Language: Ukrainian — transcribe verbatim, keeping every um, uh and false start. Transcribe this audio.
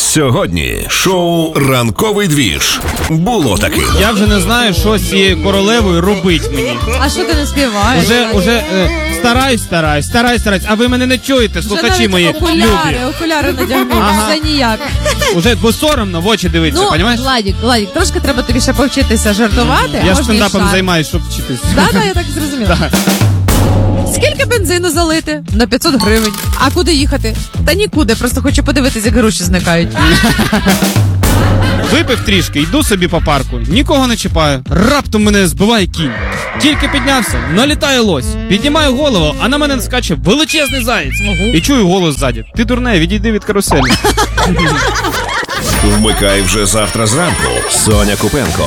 Сьогодні шоу «Ранковий двіж». Було таке. Я вже не знаю, що з цією королевою робить мені. А що ти не співаєш? Уже, уже е, стараюсь, стараюсь, стараюсь, стараюсь. А ви мене не чуєте, слухачі мої окуляри, любі. окуляри надягнув, Ага. все ніяк. Уже бо соромно в очі дивитися, Ну, понімаєш? Владік, Владік, трошки треба тобі ще повчитися жартувати. Я можна і стендапом шар. займаюсь, щоб вчитись. Да, да, я так зрозуміла. Скільки бензину залити? На п'ятсот гривень. А куди їхати? Та нікуди, просто хочу подивитися, як гроші зникають. Випив трішки, йду собі по парку, нікого не чіпаю. Раптом мене збиває кінь. Тільки піднявся, налітає лось. Піднімаю голову, а на мене скаче величезний заєць. І чую голос ззаді. Ти дурне, відійди від каруселі. Вмикай вже завтра зранку. Соня Купенко